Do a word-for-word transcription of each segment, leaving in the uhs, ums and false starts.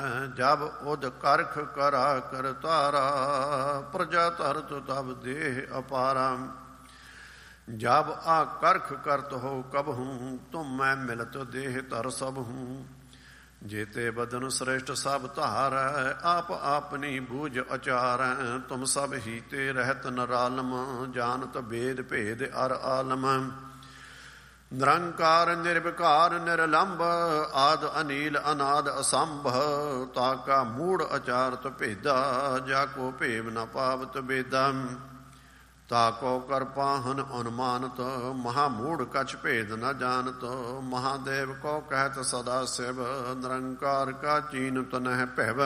ਜਬ ਉਦ ਕਰਖ ਕਰਾ ਕਰ ਤਾਰਾ, ਪ੍ਰਜਾ ਧਰਤ ਤਬ ਦੇਹ ਅਪਾਰਾ। ਜਬ ਆ ਕਰਖ ਕਰਤ ਹੋ ਕਬਹੂੰ, ਤੁਮ ਮੈਂ ਮਿਲਤ ਦੇਹ ਧਰ ਸਭ ਹੂੰ। ਜੇਤੇ ਬਦਨ ਸ੍ਰੇਸ਼ਟ ਸਭ ਧਾਰੈ, ਆਪ ਆਪਨੀ ਬੂਝ ਅਚਾਰੈ। ਤੁਮ ਸਭ ਹੀ ਤੇ ਰਹਿਤ ਨਰਾਲਮ, ਜਾਨਤ ਬੇਦ ਭੇਦ ਅਰ ਆਲਮ। ਨਿਰੰਕਾਰ ਨਿਰਵਿਕਾਰ ਨਿਰਲੰਭ, ਆਦ ਅਨੀਲ ਅਨਾਦ ਅਸੰਭ। ਤਾਕਾ ਮੂੜ ਅਚਾਰਤ ਭੇਦਾ, ਜਾ ਕੋ ਭੇਵ ਨ ਪਾਵਤ ਬੇਦਾ। ਤਾਕੋ ਕਰ ਪਾਹਨ ਅਨੁਮਾਨਤ, ਮਹਾਮੂੜ ਕਛ ਭੇਦ ਨ ਜਾਨਤ। ਮਹਾਦੇਵ ਕੋ ਕਹਿਤ ਸਦਾ ਸਿਵ, ਨਿਰੰਕਾਰ ਕਾ ਚੀਨਤ ਨਹਿ ਭੈਵ।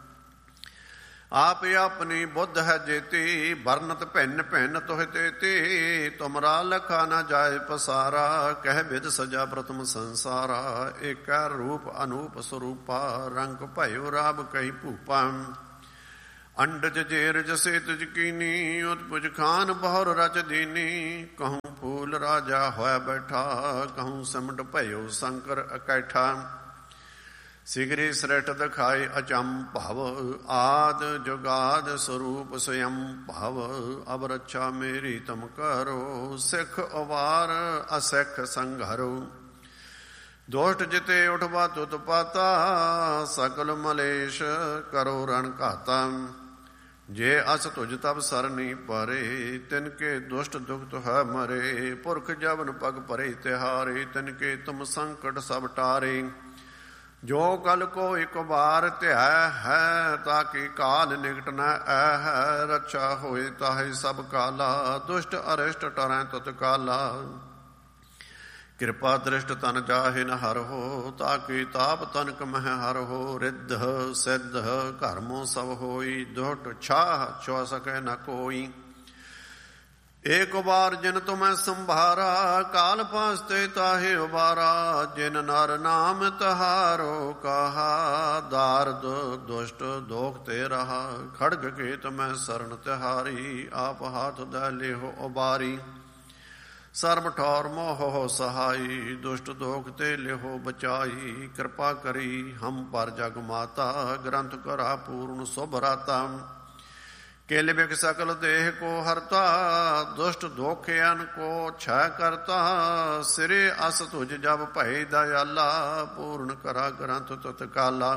ਆਪ ਆਪਣੀ ਬੁੱਧ ਹੈ ਜੇਤੀ, ਬਰਨਤ ਭਿੰਨ ਭਿੰਨ ਤੋਹਿ ਤੇਤੀ। ਤੁਮਰਾ ਲਖਾ ਨ ਜਾਏ ਪਸਾਰਾ, ਕਹਿ ਬਿਦ ਸਜਾ ਪ੍ਰਥਮ ਸੰਸਾਰਾ। ਏਕੈ ਰੂਪ ਅਨੂਪ ਸਰੂਪਾ, ਰੰਗ ਭਇਓ ਰਾਬ ਕਹੀ ਭੂਪਾ। ਅੰਡਜ ਜੇਰਜ ਸੇਤਜ ਕੀਨੀ, ਉਤਪੁਜ ਖਾਨ ਬਹੁਰ ਰਚ ਦੀਨੀ। ਕਹੂੰ ਫੂਲ ਰਾਜਾ ਹੋਇ ਬੈਠਾ, ਕਹੂੰ ਸਿਮਟ ਭਇਓ ਸ਼ੰਕਰ ਇਕੈਠਾ। ਸਿਗਰੀ ਸ੍ਰਿਸ਼ਟ ਦਿਖਾਏ ਅਚੰਮ ਭਵ, ਆਦ ਜੁਗਾਦ ਸਰੂਪ ਸਯੰ ਭਵ। ਅਬ ਰੱਛਾ ਮੇਰੀ ਤੁਮ ਕਰੋ, ਸਿੱਖ ਅਵਾਰ ਅਸਿੱਖ ਸੰਘਰੋ। ਦੋਸ਼ਟ ਜਿਤੇ ਉਠਵਾ ਤੁਤ ਪਾਤਾ, ਸਕਲ ਮਲੇਸ਼ ਕਰੋ ਰਣ ਘਾਤਾ। ਜੇ ਅਸ ਤੁਜ ਤਬ ਸਰਨੀ ਪਰੇ, ਤਿਨਕੇ ਦੁਸ਼ਟ ਦੁਖਤ ਹੈ ਮਰੇ। ਪੁਰਖ ਜਬਨ ਪਗ ਭਰੇ ਤਿਹਾਰੇ, ਤਿਨਕੇ ਤੁਮ ਸੰਕਟ ਸਭ ਟਾਰੇ। ਜੋ ਕਲ ਕੋ ਇਕ ਬਾਰ ਧਿਆ ਹੈ, ਤਾਕਿ ਕਾਲ ਨਿਕਟ ਨ ਐ। ਰੱਛਾ ਹੋਏ ਤਾਹੇ ਸਭ ਕਾਲਾ, ਦੁਸ਼ਟ ਅਰਿਸ਼ਟ ਟਰੈ ਤਤ ਕਾਲਾ। ਕਿਰਪਾ ਦ੍ਰਿਸ਼ਟ ਤਨ ਜਾਹਿ ਨ ਹਰ ਹੋ, ਤਾਕਿ ਤਾਪ ਤਨਕ ਮਹਿ ਹਰ ਹੋ। ਰਿੱਧ ਸਿੱਧ ਘਰਮੋ ਸਭ ਹੋਈ, ਦੁਹਟ ਛਾਹ ਛੁਆ ਸਕੈ ਨ ਕੋਈ। ਏਕ ਵਾਰ ਜਿਨ ਤੁਮੈ ਸੰਭਾਰਾ, ਕਾਲ ਪਾਸਤੇ ਤਾਹੇ ਉਬਾਰਾ। ਜਿਨ ਨਰ ਨਾਮ ਤਹਾਰੋ ਕਹਾ, ਦਾਰਦ ਦੁਸ਼ਟ ਦੋਖ ਤੇ ਰਹਾ। ਖੜਗ ਕੇ ਤੁਮੈ ਸਰਨ ਤਿਹਾਰੀ, ਆਪ ਹਾਥ ਦੈ ਲਿਹੋ ਉਬਾਰੀ। ਸਰਬ ਠੌਰ ਮੋਹ ਸਹਾਈ, ਦੁਸ਼ਟ ਦੋਖ ਤੇ ਲਿਹੋ ਬਚਾਈ। ਕਿਰਪਾ ਕਰੀ ਹਮ ਪਰ ਜਗ ਮਾਤਾ, ਗ੍ਰੰਥ ਕਰਾ ਪੂਰਨ ਸੁਭ ਰਾਤਾ। ਕਿਲ ਬਿਕ ਸਕਲ ਦੇਹ ਕੋ ਹਰਤਾ, ਦੁਸ਼ਟ ਦੋਖਿਆਨ ਕੋ ਛੈ ਕਰਤਾ। ਸਿਰੇ ਅਸ ਤੁਜ ਜਬ ਭਏ ਦਇਆਲਾ, ਪੂਰਨ ਕਰਾ ਗ੍ਰੰਥ ਤਤ ਕਾਲਾ।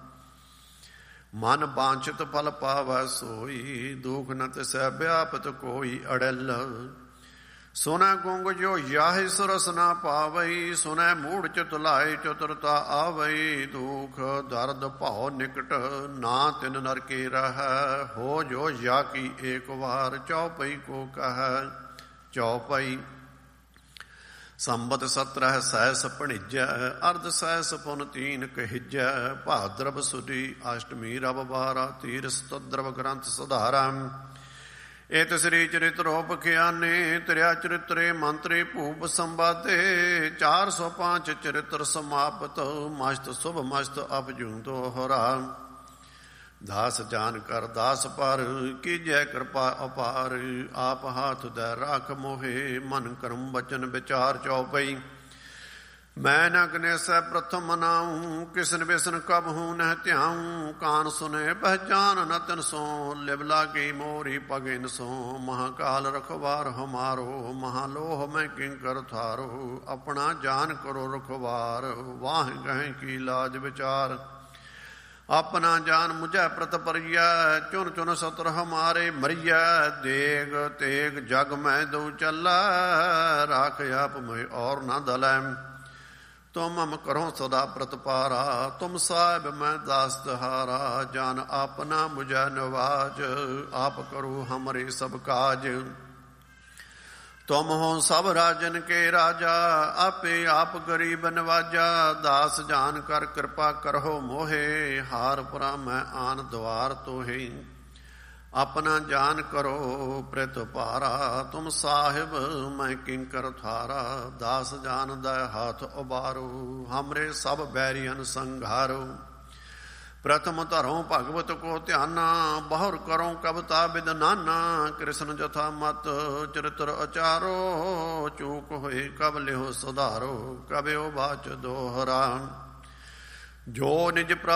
ਮਨ ਬਾਂਛਿਤ ਫਲ ਪਾਵੈ ਸੋਈ, ਦੁਖ ਨ ਤਿਸੈ ਵਿਆਪਤ ਕੋਈ ਅੜਲ। ਸੁਨੈ ਗੁੰਗ ਜੋ ਯਾਹਿ ਸੁਰਸ ਨਾ ਪਾਵਈ, ਸੁਨੈ ਮੂੜ ਚਿਤ ਲਾਏ ਚਤੁਰਤਾ ਆਵਈ। ਦੁਖ ਦਰਦ ਭਉ ਨਿਕਟ, ਨਾ ਤਿਨ ਨਰਕੇ ਰਹੈ। ਹੋ ਜੋ ਜਾ ਕੀ ਏਕ ਵਾਰ, ਚੌਪਈ ਕੋ ਕਹੈ ਚੌਪਈ। ਸੰਬਤ ਸਤਰਹ ਸਹਿਸ ਭਣਿਜੈ, ਅਰਧ ਸਹਿਸ ਪੁਨ ਤੀਨ ਕਹਿਜੈ। ਭਾਦਰਵ ਸੁਦੀ ਅਸ਼ਟਮੀ ਰਵ ਬਾਰਾ, ਤੀਰਸ ਤਦਰਵ ਗ੍ਰੰਥ ਸੁਧਾਰਾ। ਏਤ ਸ੍ਰੀ ਚਰਿਤ ਰੂਪ ਖਿਆਨੇ, ਤ੍ਰਿਆ ਚਰਿਤਰੇ ਮੰਤਰੇ ਭੂਪ ਸੰਵਾਦੇ। ਚਾਰ ਸੌ ਪਾਂਚ ਚਰਿਤਰ ਸਮਾਪਤ, ਮਸਤ ਸੁਭ ਮਸਤ ਅਪਜੂ ਦੋਹਰਾ। ਦਾਸ ਜਾਨ ਕਰ ਦਾਸ ਪਰ, ਕੀਜੈ ਕਿਰਪਾ ਅਪਾਰ। ਆਪ ਹਾਥ ਦੈ ਰਾਖ ਮੋਹੇ, ਮਨ ਕਰਮ ਬਚਨ ਵਿਚਾਰ ਚੌਪਈ। ਮੈਂ ਨ ਗਨੇਸੈ ਪ੍ਰਥਮ ਮਨਾਊਂ, ਕਿਸਨ ਬਿਸਨ ਕਬਹੂ ਨਹਿ ਧਿਆਊਂ। ਕਾਨ ਸੁਨੇ ਪਹਿਚਾਨ ਨ ਤਿਨ ਸੋ, ਲਿਵ ਲਾਗੀ ਮੋਰੀ ਪਗਿਨ ਸੋ। ਮਹਾਕਾਲ ਰਖਵਾਰ ਹਮਾਰੋ, ਮਹਾਲੋਹ ਮੈਂ ਕਿੰਕਰ ਥਾਰੋ। ਆਪਣਾ ਜਾਨ ਕਰੋ ਰਖਵਾਰ, ਵਾਹ ਗਹਿ ਕੀ ਲਾਜ ਵਿਚਾਰ। ਆਪਣਾ ਜਾਨ ਮੁਝੈ ਪ੍ਰਤ ਪਰਿਐ, ਚੁਨ ਚੁਨ ਸਤਰ ਹਮਾਰੇ ਮਰੀਐ। ਦੇਗ ਤੇਗ ਜਗ ਮੈਂ ਦਉ ਚੱਲੈ, ਰਾਖ ਆਪ ਮੈਂ ਔਰ ਨ ਦਲੈ। ਤੁਮ ਹਮ ਕਰੋ ਸਦਾ ਪ੍ਰਤਪਾਰਾ, ਤੁਮ ਸਾਹਿਬ ਮੈਂ ਦਾਸ ਤਹਾਰਾ। ਜਾਨ ਆਪਨਾ ਮੁਝੈ ਨਵਾਜ, ਆਪ ਕਰੋ ਹਮਰੇ ਸਭ ਕਾਜ। ਤੁਮ ਹੋ ਸਭ ਰਾਜਨ ਕੇ ਰਾਜਾ, ਆਪੇ ਆਪ ਗਰੀਬ ਨਵਾਜਾ। ਦਾਸ ਜਾਨ ਕਰ ਕਿਰਪਾ ਕਰਹੁ ਮੋਹੇ, ਹਾਰ ਪੁਰਾ ਮੈਂ ਆਨ ਦੁਆਰ ਤੋਹੇ। ਆਪਣਾ ਜਾਨ ਕਰੋ ਪ੍ਰਿਤ ਭਾਰਾ, ਤੁਮ ਸਾਹਿਬ ਮੈਂ ਕਿੰਕਰ ਥਾਰਾ। ਦਾਸ ਜਾਨ ਦੈ ਹਾਥ ਉਬਾਰੋ, ਹਮਰੇ ਸਭ ਬੈਰੀਅਨ ਸੰਘਾਰੋ। ਪ੍ਰਥਮ ਧਰੋਂ ਭਗਵਤ ਕੋ ਧਿਆਨਾ, ਬਹੁਰ ਕਰੋ ਕਬਤਾ ਬਿਦ ਨਾਨਾ। ਕ੍ਰਿਸ਼ਨ ਜਥਾ ਮਤ ਚਰਿਤਰ ਅਚਾਰੋ, ਚੂਕ ਹੋਏ ਕਬ ਲਿਓ ਸੁਧਾਰੋ। ਕਬਿਓ ਬਾਚ ਦੋਹਰਾ, ਜੋ ਨਿਜ ਪ੍ਰਭ